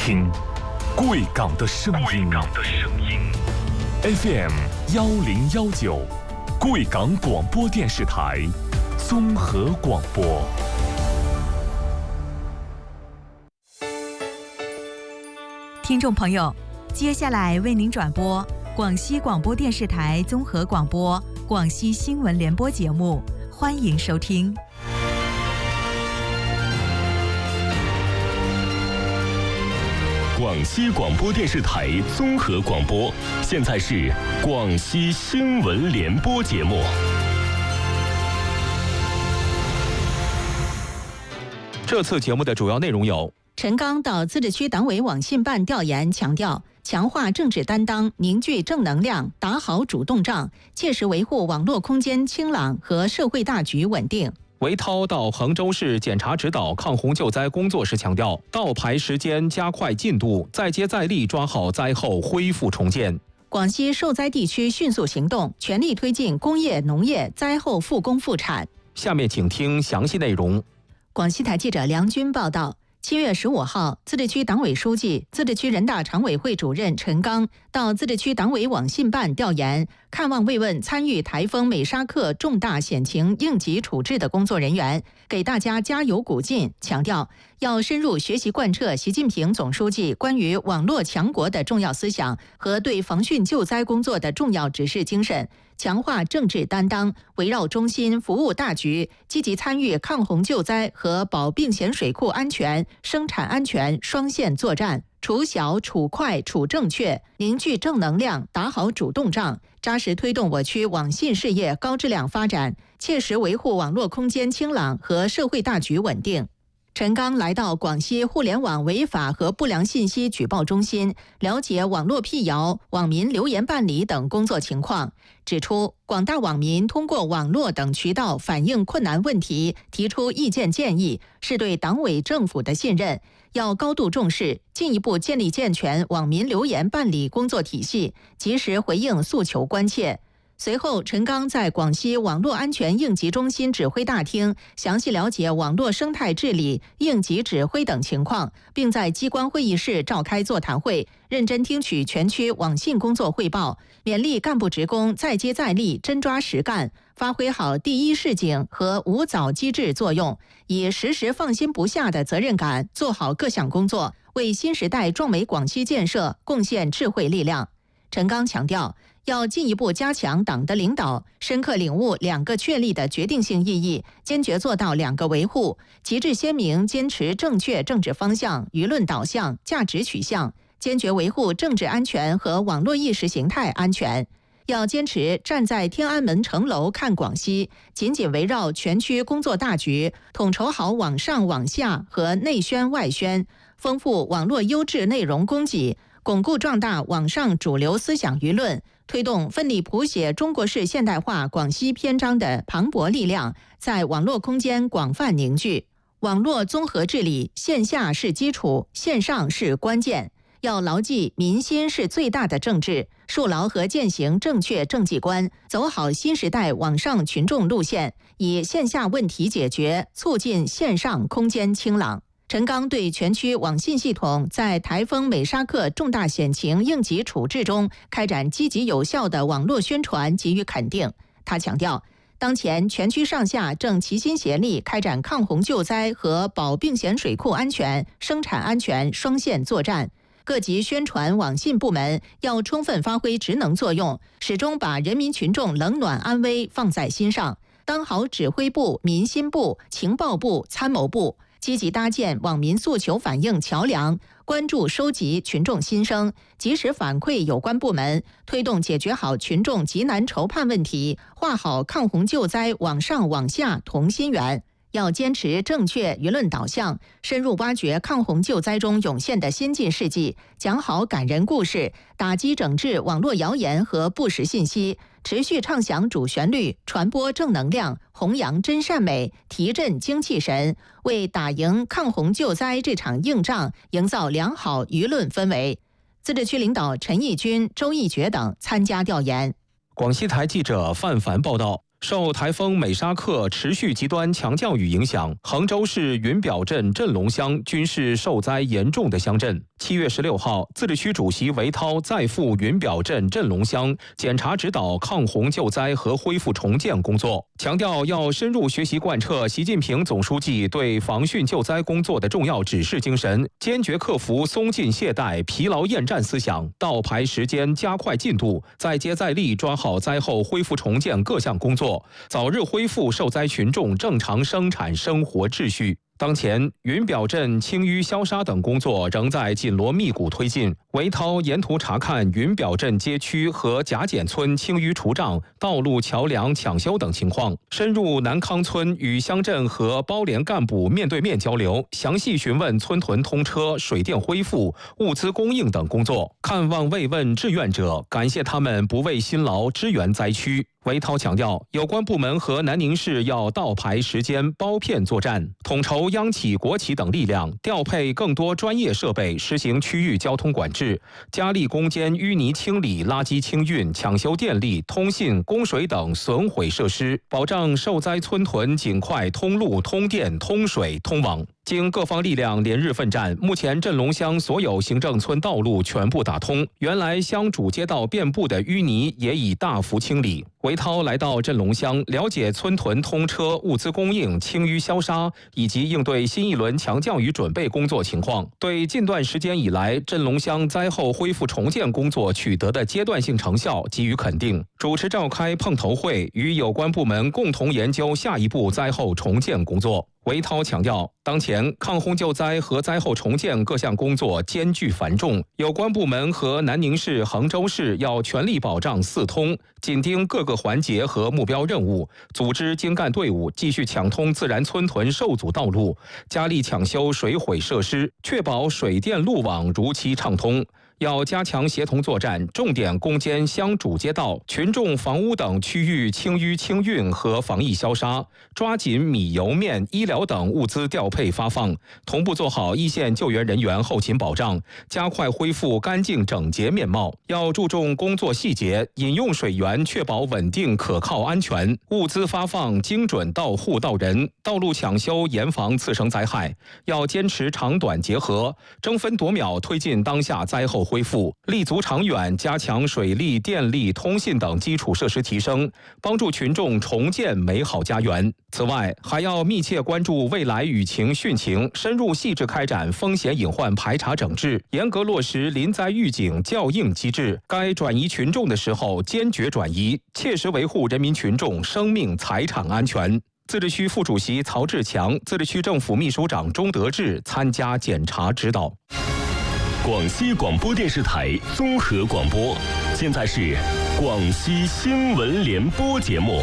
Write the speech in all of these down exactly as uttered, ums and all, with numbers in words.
听贵港的声音。F M 幺零幺九，贵港广播电视台综合广播。 听众朋友，接下来为您转播广西广播电视台综合广播广西新闻联播节目，欢迎收听。 广西广播电视台综合广播，现在是广西新闻联播节目。 这次节目的主要内容有： 陈刚到自治区党委网信办调研，强调强化政治担当，凝聚正能量，打好主动仗，切实维护网络空间清朗和社会大局稳定。 韦涛到衡州市检查指导抗洪救灾工作时强调，倒排时间加快进度，再接再厉抓好灾后恢复重建。 广西受灾地区迅速行动，全力推进工业农业灾后复工复产。 下面请听详细内容。 广西台记者梁军报道。七月十五号，自治区党委书记、自治区人大常委会主任陈刚到自治区党委网信办调研，看望慰问参与台风美沙克重大险情应急处置的工作人员，给大家加油鼓劲，强调要深入学习贯彻习近平总书记关于网络强国的重要思想和对防汛救灾工作的重要指示精神，强化政治担当，围绕中心服务大局，积极参与抗洪救灾和保并咸水库安全、生产安全双线作战，处小、处快、处正确，凝聚正能量，打好主动仗，扎实推动我区网信事业高质量发展，切实维护网络空间清朗和社会大局稳定。陈刚来到广西互联网违法和不良信息举报中心，了解网络辟谣、网民留言办理等工作情况，指出广大网民通过网络等渠道反映困难问题，提出意见建议，是对党委政府的信任，要高度重视，进一步建立健全网民留言办理工作体系，及时回应诉求关切。随后，陈刚在广西网络安全应急中心指挥大厅详细了解网络生态治理、应急指挥等情况，并在机关会议室召开座谈会，认真听取全区网信工作汇报，勉励干部职工再接再厉、真抓实干，发挥好第一示警和五早机制作用，以时时放心不下的责任感做好各项工作，为新时代壮美广西建设贡献智慧力量。陈刚强调，要进一步加强党的领导，深刻领悟两个确立的决定性意义，坚决做到两个维护，旗帜鲜明坚持正确政治方向、舆论导向、价值取向，坚决维护政治安全和网络意识形态安全。要坚持站在天安门城楼看广西，紧紧围绕全区工作大局，统筹好网上网下和内宣外宣，丰富网络优质内容供给，巩固壮大网上主流思想舆论，推动奋力谱写中国式现代化广西篇章的磅礴力量在网络空间广泛凝聚。网络综合治理，线下是基础，线上是关键。要牢记民心是最大的政治，树牢和践行正确政绩观，走好新时代网上群众路线，以线下问题解决，促进线上空间清朗。陈刚对全区网信系统在台风美沙克重大险情应急处置中开展积极有效的网络宣传给予肯定。他强调，当前全区上下正齐心协力开展抗洪救灾和保并咸水库安全、生产安全双线作战。各级宣传网信部门要充分发挥职能作用，始终把人民群众冷暖安危放在心上，当好指挥部、民心部、情报部、参谋部，积极搭建网民诉求反映桥梁，关注收集群众心声，及时反馈有关部门，推动解决好群众急难愁盼问题，画好抗洪救灾网上网下同心圆。要坚持正确舆论导向，深入挖掘抗洪救灾中涌现的先进事迹，讲好感人故事，打击整治网络谣言和不实信息，持续唱响主旋律，传播正能量，弘扬真善美，提振精气神，为打赢抗洪救灾这场硬仗营造良好舆论氛围。自治区领导陈义军、周义觉等参加调研。 广西台记者范凡报道。受台风美沙克持续极端强降雨影响，衡州市云表镇镇龙乡均是受灾严重的乡镇。 七月十六号，自治区主席韦涛再赴云表镇镇龙乡检查指导抗洪救灾和恢复重建工作，强调要深入学习贯彻习近平总书记对防汛救灾工作的重要指示精神，坚决克服松劲懈怠、疲劳厌战思想，倒排时间，加快进度，再接再厉，抓好灾后恢复重建各项工作，早日恢复受灾群众正常生产生活秩序。当前，云表镇清淤消杀等工作仍在紧锣密鼓推进。韦涛沿途查看云表镇街区和贾简村清淤除障、道路桥梁抢修等情况，深入南康村与乡镇和包联干部面对面交流，详细询问村屯通车、水电恢复、物资供应等工作，看望慰问志愿者，感谢他们不畏辛劳支援灾区。韦涛强调，有关部门和南宁市要倒排时间、包片作战，统筹央企、国企等力量，调配更多专业设备，实行区域交通管制，加力攻坚淤泥清理、垃圾清运、抢修电力、通信、供水等损毁设施，保障受灾村屯尽快通路、通电、通水、通网。经各方力量连日奋战，目前镇龙乡所有行政村道路全部打通，原来乡主街道遍布的淤泥也已大幅清理。韦涛来到镇龙乡，了解村屯通车、物资供应、清淤消杀以及应对新一轮强降雨准备工作情况，对近段时间以来镇龙乡灾后恢复重建工作取得的阶段性成效给予肯定。主持召开碰头会，与有关部门共同研究下一步灾后重建工作。韦涛强调，当前抗洪救灾和灾后重建各项工作艰巨繁重，有关部门和南宁市、衡州市要全力保障四通，紧盯各个环节和目标任务，组织精干队伍继续抢通自然村屯受阻道路，加力抢修水毁设施，确保水电路网如期畅通。要加强协同作战，重点攻坚乡主街道、群众房屋等区域清淤清运和防疫消杀，抓紧米油面、医疗等物资调配发放，同步做好一线救援人员后勤保障，加快恢复干净整洁面貌。要注重工作细节，饮用水源确保稳定可靠安全，物资发放精准到户到人，道路抢修严防次生灾害。要坚持长短结合，争分夺秒推进当下灾后恢复，立足长远，加强水利、电力、通信等基础设施提升，帮助群众重建美好家园。此外，还要密切关注未来雨情汛情，深入细致开展风险隐患排查整治，严格落实临灾预警校应机制。该转移群众的时候，坚决转移，切实维护人民群众生命财产安全。自治区副主席曹志强、自治区政府秘书长钟德志参加检查指导。 广西广播电视台综合广播，现在是广西新闻联播节目。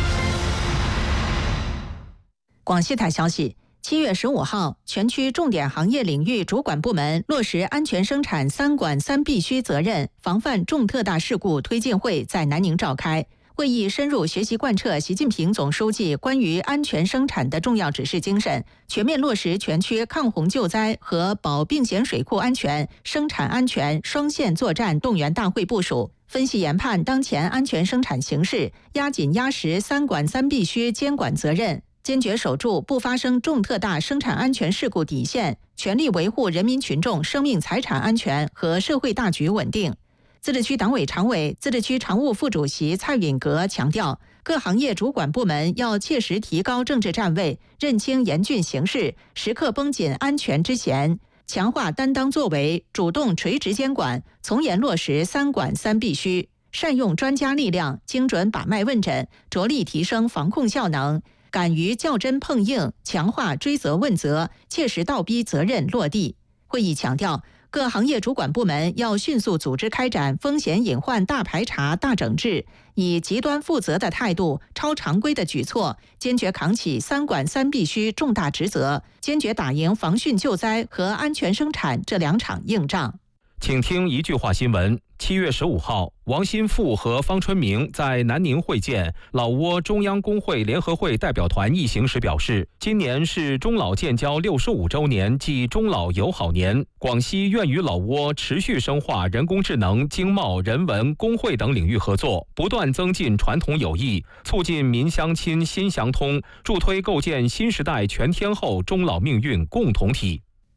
广西台消息，七月十五号，全区重点行业领域主管部门落实安全生产三管三必须责任，防范重特大事故推进会在南宁召开。会议深入学习贯彻习近平总书记关于安全生产的重要指示精神，全面落实全区抗洪救灾和保并咸水库安全、生产安全双线作战动员大会部署，分析研判当前安全生产形势，压紧压实三管三必须监管责任，坚决守住不发生重特大生产安全事故底线，全力维护人民群众生命财产安全和社会大局稳定。自治区党委常委、自治区常务副主席蔡允格强调，各行业主管部门要切实提高政治站位，认清严峻形势，时刻绷紧安全之弦，强化担当作为，主动垂直监管，从严落实三管三必须，善用专家力量，精准把脉问诊，着力提升防控效能，敢于较真碰硬，强化追责问责，切实倒逼责任落地。会议强调，各行业主管部门要迅速组织开展风险隐患大排查、大整治，以极端负责的态度、超常规的举措，坚决扛起三管三必须重大职责，坚决打赢防汛救灾和安全生产这两场硬仗。 请听一句话新闻。七月十五号，王新富和方春明在南宁会见老挝中央工会联合会代表团一行时表示，今年是中老建交六十五周年暨中老友好年，广西愿与老挝持续深化人工智能、经贸、人文、工会等领域合作，不断增进传统友谊，促进民相亲、心相通，助推构建新时代全天候中老命运共同体。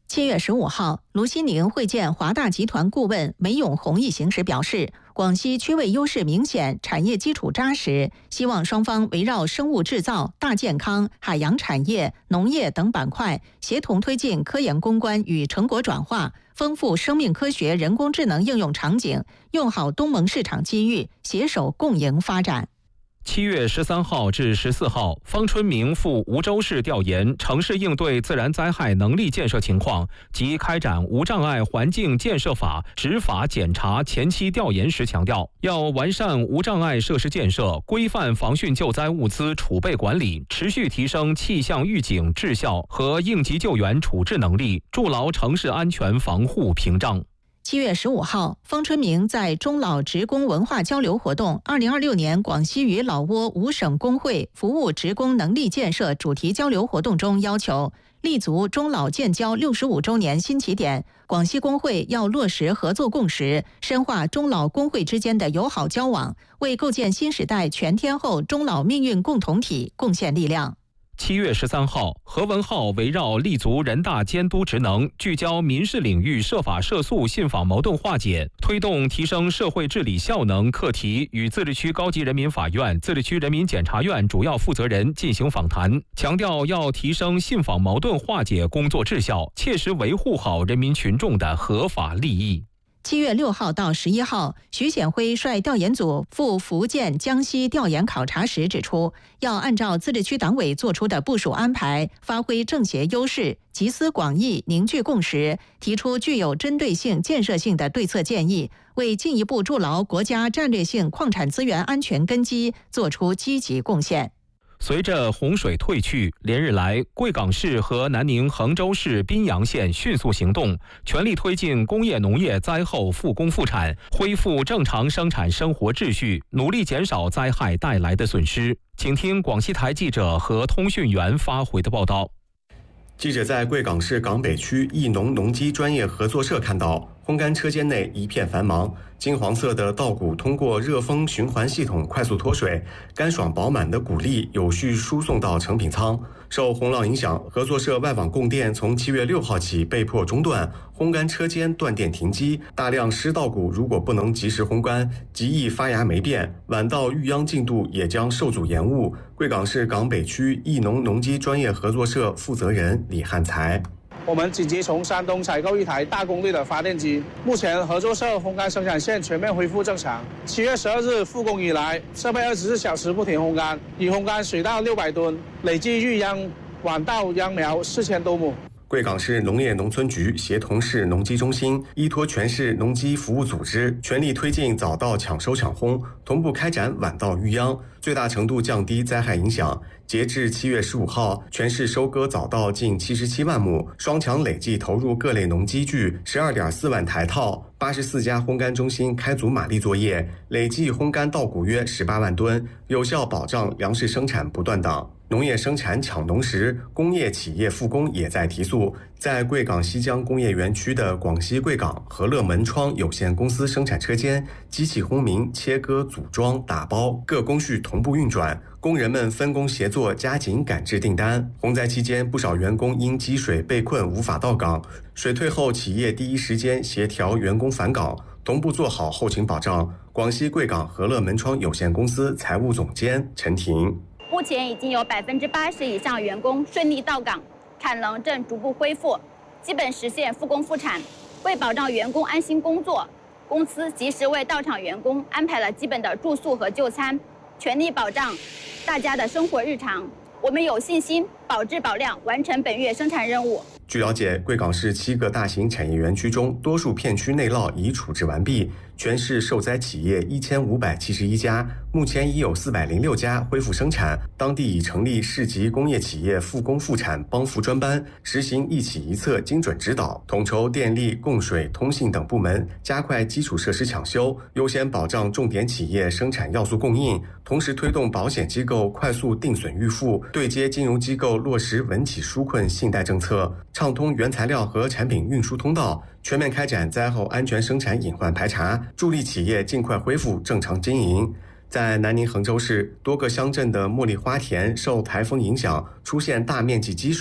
七月十五号，卢锡宁会见华大集团顾问梅永红一行时表示，广西区位优势明显，产业基础扎实，希望双方围绕生物制造、大健康、海洋产业、农业等板块，协同推进科研攻关与成果转化，丰富生命科学、人工智能应用场景，用好东盟市场机遇，携手共赢发展。 七月十三号至十四号，方春明赴梧州市调研城市应对自然灾害能力建设情况及开展无障碍环境建设法执法检查前期调研时强调，要完善无障碍设施建设，规范防汛救灾物资储备管理，持续提升气象预警质效和应急救援处置能力，筑牢城市安全防护屏障。 七月十五号，方春明在中老职工文化交流活动二零二六年广西与老挝五省工会服务职工能力建设主题交流活动中要求，立足中老建交六十五周年新起点，广西工会要落实合作共识，深化中老工会之间的友好交往，为构建新时代全天候中老命运共同体贡献力量。 七月十三号，何文浩围绕立足人大监督职能，聚焦民事领域涉法涉诉信访矛盾化解，推动提升社会治理效能课题，与自治区高级人民法院、自治区人民检察院主要负责人进行访谈，强调要提升信访矛盾化解工作质效，切实维护好人民群众的合法利益。 七月六号到十一号，徐显辉率调研组赴福建、江西调研考察时指出，要按照自治区党委作出的部署安排，发挥政协优势，集思广益，凝聚共识，提出具有针对性、建设性的对策建议，为进一步筑牢国家战略性矿产资源安全根基作出积极贡献。 随着洪水退去，连日来，贵港市和南宁衡州市宾阳县迅速行动，全力推进工业农业灾后复工复产，恢复正常生产生活秩序，努力减少灾害带来的损失。请听广西台记者和通讯员发回的报道。 记者在贵港市港北区益农农机专业合作社看到，烘干车间内一片繁忙，金黄色的稻谷通过热风循环系统快速脱水，干爽饱满的谷粒有序输送到成品仓。受洪涝影响，合作社外网供电从七月六号起被迫中断，烘干车间断电停机，大量湿稻谷如果不能及时烘干，极易发芽霉变，晚稻育秧进度也将受阻延误。贵港市港北区益农农机专业合作社负责人李汉才。 我们紧急从山东采购一台大功率的发电机，目前合作社烘干生产线全面恢复正常。七月十二日复工以来，设备二十四小时不停烘干，已烘干水稻六百吨，累计育秧晚稻秧苗四千多亩。 贵港市农业农村局协同市农机中心，依托全市农机服务组织，全力推进早稻抢收抢烘，同步开展晚稻育秧，最大程度降低灾害影响。截至七月十五号，全市收割早稻近七十七万亩，双强累计投入各类农机具十二点四万台套，八十四家烘干中心开足马力作业，累计烘干稻谷约十八万吨，有效保障粮食生产不断档。农业生产抢农时，工业企业复工也在提速。在贵港西江工业园区的广西贵港和乐门窗有限公司生产车间，机器轰鸣、切割、组装、打包各工序同步运转，工人们分工协作，加紧赶制订单。洪灾期间，不少员工因积水被困无法到岗，水退后，企业第一时间协调员工返岗，同步做好后勤保障。广西贵港和乐门窗有限公司财务总监陈婷。 目前已经有百分之八十以上员工顺利到岗，产能正逐步恢复，基本实现复工复产。为保障员工安心工作，公司及时为到场员工安排了基本的住宿和就餐，全力保障大家的生活日常。我们有信心保质保量，完成本月生产任务。 据了解，贵港市七个大型产业园区中，多数片区内涝已处置完毕，全市受灾企业一千五百七十一家，目前已有四百零六家恢复生产。当地已成立市级工业企业复工复产帮扶专班，实行一起一策精准指导，统筹电力、供水、通信等部门，加快基础设施抢修，优先保障重点企业生产要素供应，同时推动保险机构快速定损预付，对接金融机构落实稳企纾困信贷政策，畅通原材料和产品运输通道，全面开展灾后安全生产隐患排查，助力企业尽快恢复正常经营。在南宁衡州市多个乡镇的茉莉花田受台风影响出现大面积积水，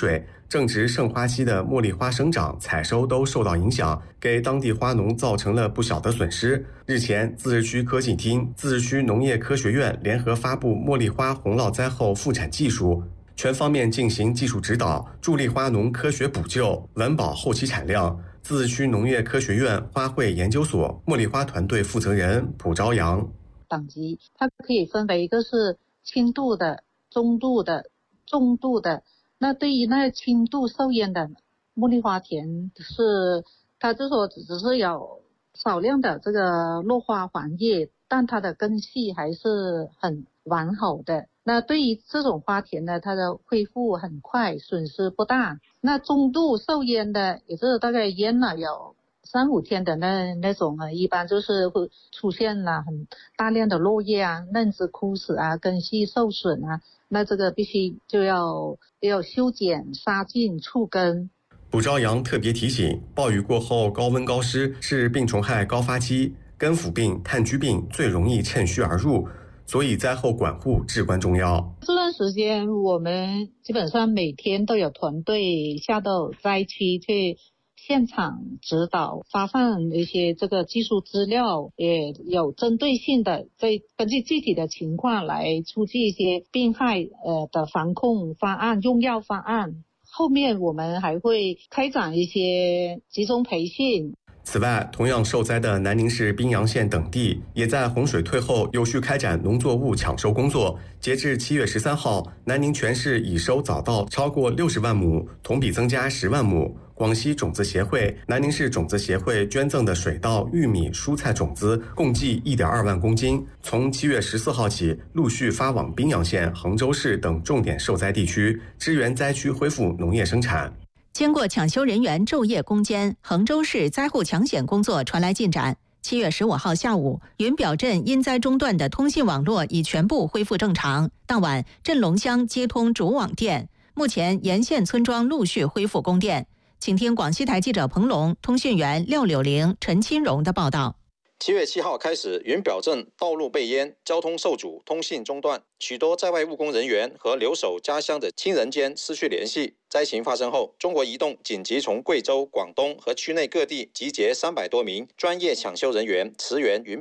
正值盛花期的茉莉花生长、采收都受到影响，给当地花农造成了不小的损失。日前，自治区科技厅、自治区农业科学院联合发布茉莉花红落灾后复产技术，全方面进行技术指导，助力花农科学补救，稳保后期产量。自治区农业科学院花卉研究所茉莉花团队负责人卜朝阳， 等级它可以分为一个是轻度的、中度的、重度的。那对于那轻度受淹的茉莉花田，是它就说只是有少量的这个落花黄叶，但它的根系还是很完好的。那对于这种花田呢，它的恢复很快，损失不大。那中度受淹的，也就是大概淹了有三五天的那那种呢，一般就是会出现了很大量的落叶啊、嫩枝枯死啊、根系受损啊，那这个必须就要要修剪、杀尽、除根。 卜朝阳特别提醒，暴雨过后高温高湿是病虫害高发期，根腐病、炭疽病最容易趁虚而入，所以灾后管护至关重要。 这段时间我们基本上每天都有团队下到灾区去现场指导，发放一些这个技术资料，也有针对性的在根据具体的情况来出具一些病害呃的防控方案、用药方案。后面我们还会开展一些集中培训。 此外，同样受灾的南宁市宾阳县等地，也在洪水退后有序开展农作物抢收工作。截至七月十三号，南宁全市已收早稻超过六十万亩，同比增加十万亩。广西种子协会、南宁市种子协会捐赠的水稻、玉米、蔬菜种子共计一点二万公斤，从七月十四号起陆续发往宾阳县、衡州市等重点受灾地区，支援灾区恢复农业生产。 经过抢修人员昼夜攻坚，衡州市灾后抢险工作传来进展。七月十五号下午，云表镇因灾中断的通信网络已全部恢复正常。当晚，镇龙乡接通主网电，目前沿线村庄陆续恢复供电。请听广西台记者彭龙、通讯员廖柳玲、陈清荣的报道。 七月七号开始，云表镇道路被淹，交通受阻，通信中断，许多在外务工人员和留守家乡的亲人间失去联系。灾情发生后，中国移动紧急从贵州、广东和区内各地集结三百多名专业抢修人员驰援云